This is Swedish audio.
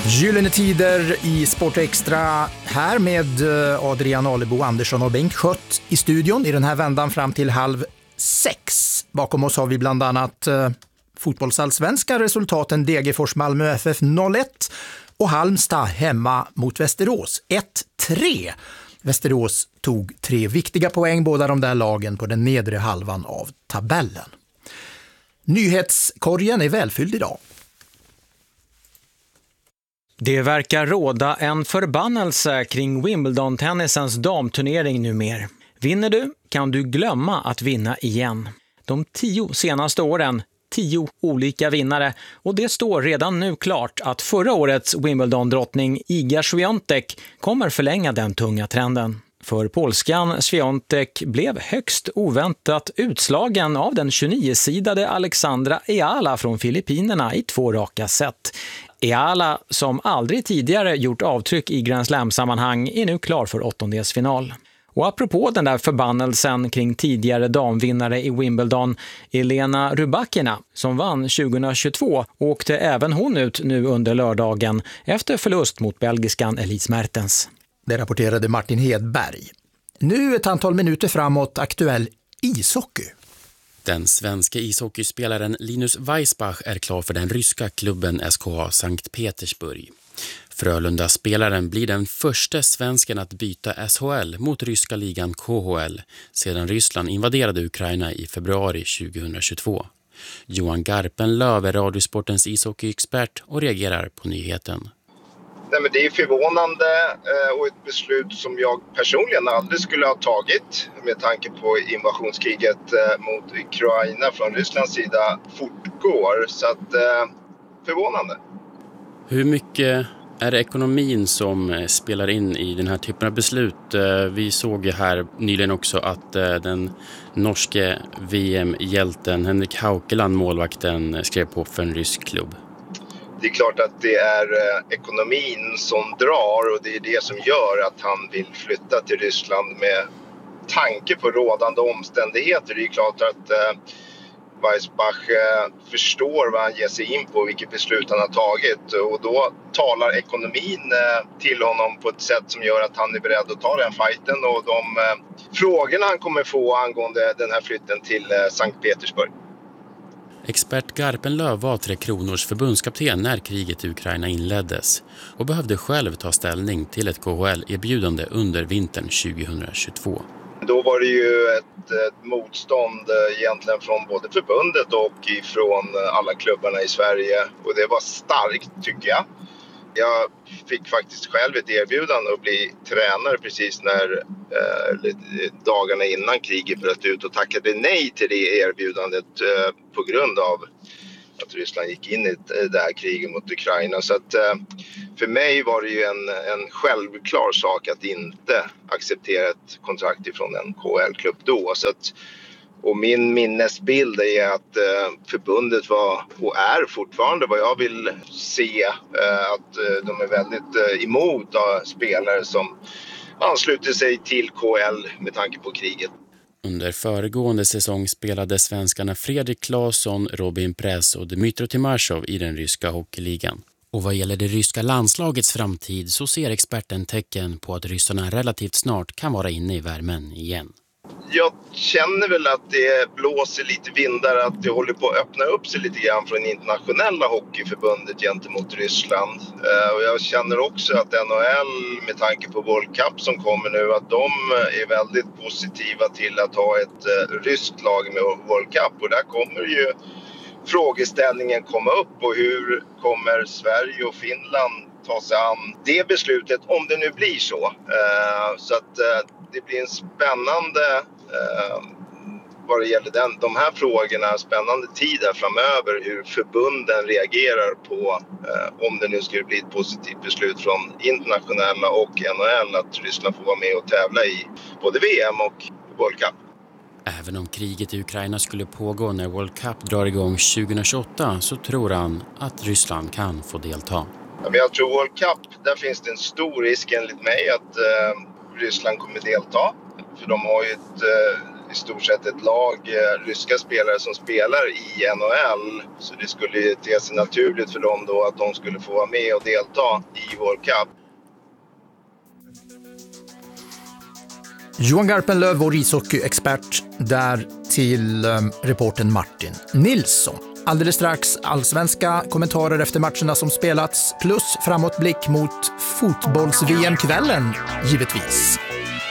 Gyllene tider i Sport Extra här med Adrian Alebo Andersson och Bengt Schött i studion i den här vändan fram till 5:30. Bakom oss har vi bland annat fotbollsallsvenska resultaten Degerfors Malmö FF 0-1 och Halmstad hemma mot Västerås 1-3. Västerås tog 3 viktiga poäng, båda de där lagen på den nedre halvan av tabellen. Nyhetskorgen är välfylld idag. Det verkar råda en förbannelse kring Wimbledon-tennisens damturnering numer. Vinner du kan du glömma att vinna igen. De 10 senaste åren, 10 olika vinnare, och det står redan nu klart att förra årets Wimbledon-drottning Iga Swiatek kommer förlänga den tunga trenden. För polskan Swiatek blev högst oväntat utslagen av den 29-sidade Alexandra Eala från Filippinerna i 2 raka set. Eala, som aldrig tidigare gjort avtryck i Grand Slam-sammanhang, är nu klar för 8-delsfinal. Och apropå den där förbannelsen kring tidigare damvinnare i Wimbledon, Elena Rybakina, som vann 2022, åkte även hon ut nu under lördagen efter förlust mot belgiskan Elise Mertens. Det rapporterade Martin Hedberg. Nu ett antal minuter framåt aktuell ishockey. Den svenska ishockeyspelaren Linus Weissbach är klar för den ryska klubben SKA Sankt Petersburg. Frölunda-spelaren blir den första svensken att byta SHL mot ryska ligan KHL sedan Ryssland invaderade Ukraina i februari 2022. Johan Garpenlöv är Radiosportens ishockeyexpert och reagerar på nyheten. Nej, men det är förvånande och ett beslut som jag personligen aldrig skulle ha tagit med tanke på invasionskriget mot Ukraina från Rysslands sida fortgår. Så att förvånande. Hur mycket är det ekonomin som spelar in i den här typen av beslut? Vi såg ju här nyligen också att den norske VM-hjälten Henrik Haukeland, målvakten, skrev på för en rysk klubb. Det är klart att det är ekonomin som drar och det är det som gör att han vill flytta till Ryssland med tanke på rådande omständigheter. Det är klart att Weissbach förstår vad han ger sig in på, vilket beslut han har tagit, och då talar ekonomin till honom på ett sätt som gör att han är beredd att ta den fighten och de frågorna han kommer få angående den här flytten till Sankt Petersburg. Expert Garpenlöv var Tre Kronors förbundskapten när kriget i Ukraina inleddes och behövde själv ta ställning till ett KHL-erbjudande under vintern 2022. Då var det ju ett motstånd egentligen från både förbundet och från alla klubbarna i Sverige, och det var starkt tycker jag. Jag fick faktiskt själv ett erbjudande att bli tränare precis när dagarna innan kriget bröt ut och tackade nej till det erbjudandet på grund av att Ryssland gick in i det här kriget mot Ukraina. Så att för mig var det ju en självklar sak att inte acceptera ett kontrakt ifrån en KHL-klubb då. Så att, och min minnesbild är att förbundet var och är fortfarande vad jag vill se, att de är väldigt emot spelare som ansluter sig till KHL med tanke på kriget. Under föregående säsong spelade svenskarna Fredrik Claesson, Robin Press och Dmytro Timashov i den ryska hockeyligan. Och vad gäller det ryska landslagets framtid så ser experten tecken på att ryssarna relativt snart kan vara inne i värmen igen. Jag känner väl att det blåser lite vindar, att det håller på att öppna upp sig lite grann från internationella hockeyförbundet gentemot Ryssland. Och jag känner också att NHL med tanke på World Cup som kommer nu, att de är väldigt positiva till att ha ett ryskt lag med World Cup. Och där kommer ju frågeställningen komma upp, och hur kommer Sverige och Finland ta sig an det beslutet om det nu blir så. Så att det blir en spännande vad det gäller de här frågorna, spännande tid där framöver, hur förbunden reagerar på om det nu skulle bli ett positivt beslut från internationella och NHL att Ryssland får vara med och tävla i både VM och World Cup. Även om kriget i Ukraina skulle pågå när World Cup drar igång 2028 så tror han att Ryssland kan få delta. Men jag tror World Cup, där finns det en stor risk enligt mig att Ryssland kommer delta. För de har ju ett i stort sett ett lag ryska spelare som spelar i NHL. Så det skulle ju te sig naturligt för dem då att de skulle få vara med och delta i World Cup. Johan Garpenlöv, vår ishockeyexpert, där till reporten Martin Nilsson. Alldeles strax allsvenska kommentarer efter matcherna som spelats plus framåtblick mot fotbolls-VM-kvällen givetvis.